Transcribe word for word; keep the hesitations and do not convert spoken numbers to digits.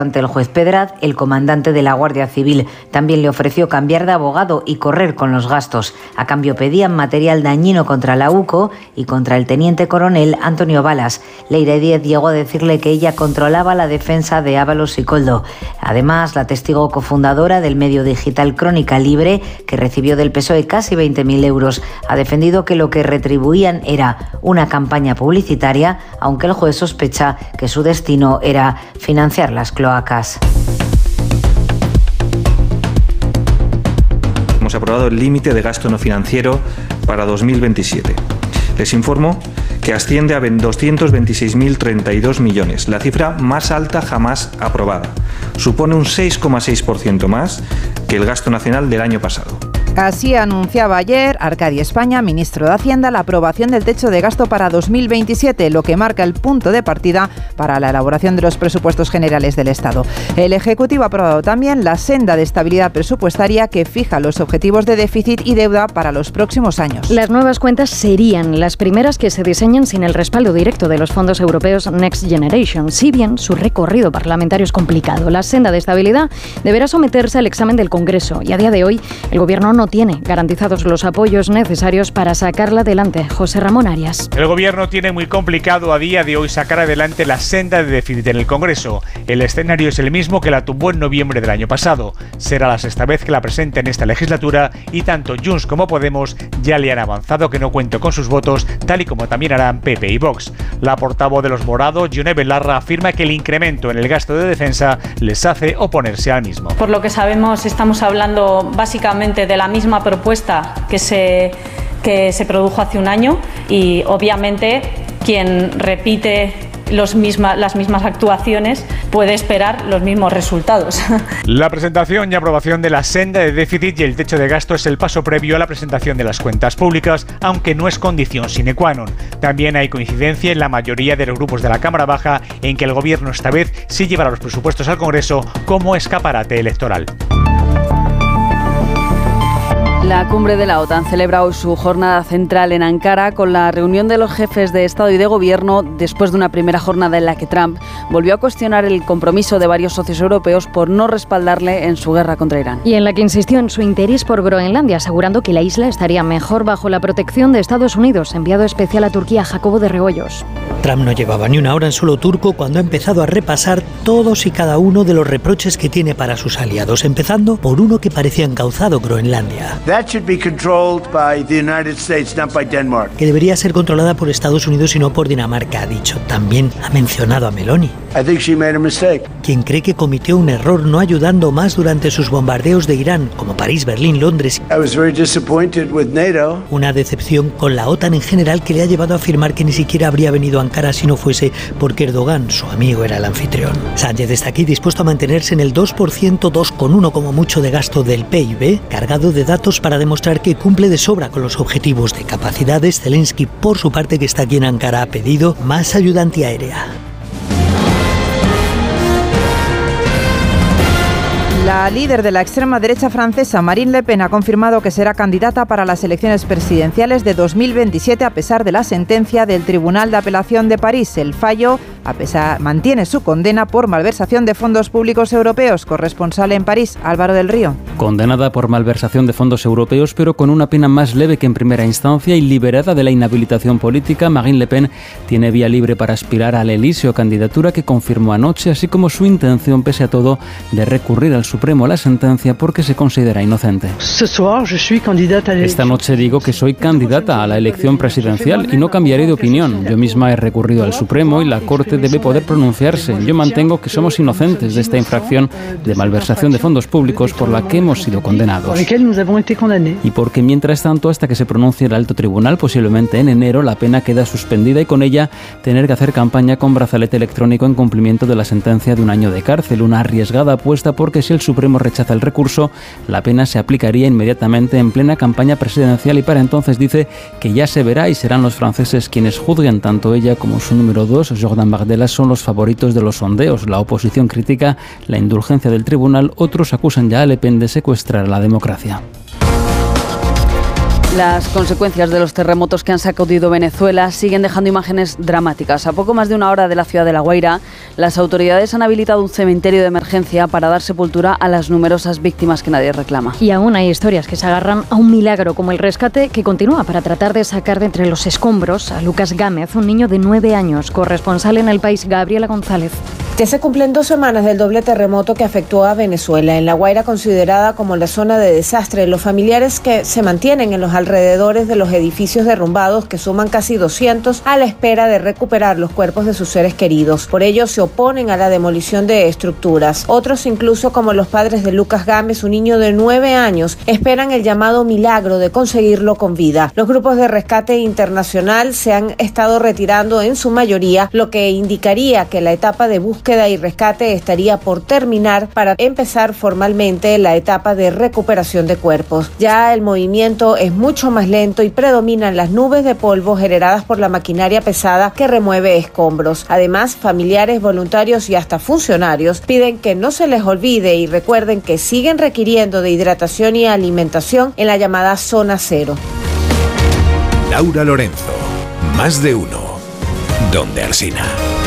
Ante el juez Pedraz, el comandante de la Guardia Civil también le ofreció cambiar de abogado y correr con los gastos. A cambio pedían material dañino contra la UCO y contra el teniente coronel Antonio Balas. Leire Díez llegó a decirle que ella controlaba la defensa de Ábalos y Koldo. Además, la testigo cofundadora del medio digital Crónica Libre, que recibió del P S O E casi veinte mil euros, ha defendido que lo que retribuían era una campaña publicitaria, aunque el juez sospecha que su destino era financiar las cloacas. Hemos aprobado el límite de gasto no financiero para dos mil veintisiete. Les informo que asciende a doscientos veintiséis mil treinta y dos millones, la cifra más alta jamás aprobada. Supone un seis coma seis por ciento más que el gasto nacional del año pasado. Así anunciaba ayer Arcadi España, ministro de Hacienda, la aprobación del techo de gasto para dos mil veintisiete, lo que marca el punto de partida para la elaboración de los presupuestos generales del Estado. El Ejecutivo ha aprobado también la senda de estabilidad presupuestaria que fija los objetivos de déficit y deuda para los próximos años. Las nuevas cuentas serían las primeras que se diseñan sin el respaldo directo de los fondos europeos Next Generation, si bien su recorrido parlamentario es complicado. La senda de estabilidad deberá someterse al examen del Congreso y a día de hoy el Gobierno no no tiene garantizados los apoyos necesarios para sacarla adelante. José Ramón Arias. El Gobierno tiene muy complicado a día de hoy sacar adelante la senda de déficit en el Congreso. El escenario es el mismo que la tumbó en noviembre del año pasado. Será la sexta vez que la presente en esta legislatura y tanto Junts como Podemos ya le han avanzado que no cuenta con sus votos, tal y como también harán P P y Vox. La portavoz de los morados, Yone Belarra, afirma que el incremento en el gasto de defensa les hace oponerse al mismo. Por lo que sabemos, estamos hablando básicamente de la misma propuesta que se, que se produjo hace un año y obviamente quien repite los misma, las mismas actuaciones puede esperar los mismos resultados. La presentación y aprobación de la senda de déficit y el techo de gasto es el paso previo a la presentación de las cuentas públicas, aunque no es condición sine qua non. También hay coincidencia en la mayoría de los grupos de la Cámara Baja en que el Gobierno esta vez sí llevará los presupuestos al Congreso como escaparate electoral. La cumbre de la OTAN celebra hoy su jornada central en Ankara con la reunión de los jefes de Estado y de Gobierno después de una primera jornada en la que Trump volvió a cuestionar el compromiso de varios socios europeos por no respaldarle en su guerra contra Irán. Y en la que insistió en su interés por Groenlandia, asegurando que la isla estaría mejor bajo la protección de Estados Unidos. Enviado especial a Turquía, Jacobo de Rebollos. Trump no llevaba ni una hora en suelo turco cuando ha empezado a repasar todos y cada uno de los reproches que tiene para sus aliados, empezando por uno que parecía encauzado: Groenlandia. That should be controlled by the United States, not by Denmark. Que debería ser controlada por Estados Unidos y no por Dinamarca, ha dicho. También ha mencionado a Meloni. I think she made a mistake. Quien cree que cometió un error no ayudando más durante sus bombardeos de Irán, como París, Berlín, Londres. I was very disappointed with NATO. Una decepción con la OTAN en general que le ha llevado a afirmar que ni siquiera habría venido a Ankara si no fuese porque Erdogan, su amigo, era el anfitrión. Sánchez está aquí dispuesto a mantenerse en el dos por ciento, dos coma uno como mucho de gasto del P I B, cargado de datos para demostrar que cumple de sobra con los objetivos de capacidades. Zelensky, por su parte, que está aquí en Ankara, ha pedido más ayuda antiaérea. La líder de la extrema derecha francesa, Marine Le Pen, ha confirmado que será candidata para las elecciones presidenciales de dos mil veintisiete a pesar de la sentencia del Tribunal de Apelación de París. El fallo a pesar, mantiene su condena por malversación de fondos públicos europeos. Corresponsal en París, Álvaro del Río. Condenada por malversación de fondos europeos, pero con una pena más leve que en primera instancia y liberada de la inhabilitación política, Marine Le Pen tiene vía libre para aspirar al Elíseo, candidatura que confirmó anoche, así como su intención, pese a todo, de recurrir al Supremo la sentencia porque se considera inocente. Esta noche digo que soy candidata a la elección presidencial y no cambiaré de opinión. Yo misma he recurrido al Supremo y la Corte debe poder pronunciarse. Yo mantengo que somos inocentes de esta infracción de malversación de fondos públicos por la que hemos sido condenados. Y porque mientras tanto, hasta que se pronuncie el alto tribunal, posiblemente en enero, la pena queda suspendida y con ella tener que hacer campaña con brazalete electrónico en cumplimiento de la sentencia de un año de cárcel. Una arriesgada apuesta porque si el Supremo rechaza el recurso, la pena se aplicaría inmediatamente en plena campaña presidencial y para entonces dice que ya se verá y serán los franceses quienes juzguen. Tanto ella como su número dos, Jordan Bardella, son los favoritos de los sondeos. La oposición critica la indulgencia del tribunal, otros acusan ya a Le Pen de secuestrar la democracia. Las consecuencias de los terremotos que han sacudido Venezuela siguen dejando imágenes dramáticas. A poco más de una hora de la ciudad de La Guaira, las autoridades han habilitado un cementerio de emergencia para dar sepultura a las numerosas víctimas que nadie reclama. Y aún hay historias que se agarran a un milagro, como el rescate que continúa para tratar de sacar de entre los escombros a Lucas Gámez, un niño de nueve años, corresponsal en el país, Gabriela González. Ya se cumplen dos semanas del doble terremoto que afectó a Venezuela. En La Guaira, considerada como la zona de desastre, los familiares que se mantienen en los alrededores de los edificios derrumbados, que suman casi doscientos, a la espera de recuperar los cuerpos de sus seres queridos. Por ello, se oponen a la demolición de estructuras. Otros, incluso como los padres de Lucas Gámez, un niño de nueve años, esperan el llamado milagro de conseguirlo con vida. Los grupos de rescate internacional se han estado retirando en su mayoría, lo que indicaría que la etapa de búsqueda y rescate estaría por terminar para empezar formalmente la etapa de recuperación de cuerpos. Ya el movimiento es mucho más lento y predominan las nubes de polvo generadas por la maquinaria pesada que remueve escombros. Además, familiares, voluntarios y hasta funcionarios piden que no se les olvide y recuerden que siguen requiriendo de hidratación y alimentación en la llamada zona cero. Laura Lorenzo, más de uno, donde Alsina.